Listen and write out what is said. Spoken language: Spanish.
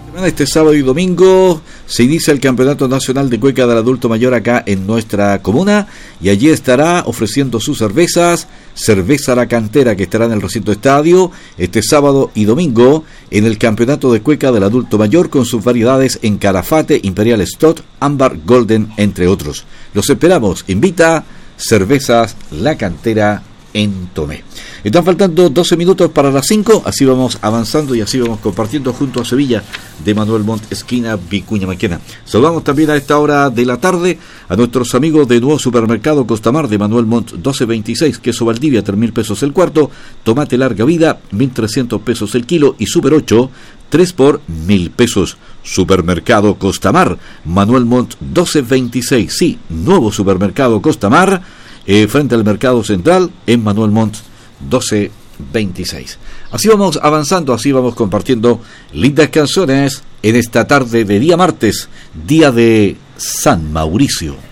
Este sábado y domingo se inicia el Campeonato Nacional de Cueca del Adulto Mayor acá en nuestra comuna, y allí estará ofreciendo sus cervezas, Cerveza La Cantera, que estará en el recinto estadio este sábado y domingo en el Campeonato de Cueca del Adulto Mayor, con sus variedades en Calafate, Imperial Stout, Ámbar, Golden, entre otros. Los esperamos. Invita Cervezas La Cantera en Tomé. Están faltando 12 minutos para las 5, así vamos avanzando y así vamos compartiendo junto a Sevilla de Manuel Montt, esquina Vicuña Maquena. Saludamos también a esta hora de la tarde a nuestros amigos de Nuevo Supermercado Costamar de Manuel Montt 1226, queso Valdivia 3.000 pesos el cuarto, tomate larga vida 1.300 pesos el kilo y Super 8 3 por 1.000 pesos. Supermercado Costamar, Manuel Montt 1226, sí, Nuevo Supermercado Costamar, frente al Mercado Central en Manuel Montt 1226. Así vamos avanzando, así vamos compartiendo lindas canciones en esta tarde de día martes, día de San Mauricio.